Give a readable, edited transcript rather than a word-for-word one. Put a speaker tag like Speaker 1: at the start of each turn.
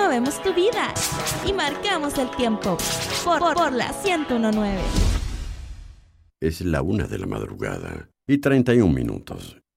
Speaker 1: movemos tu vida y marcamos el tiempo por la 101.9.
Speaker 2: Es la 1 de la madrugada y 31 minutos.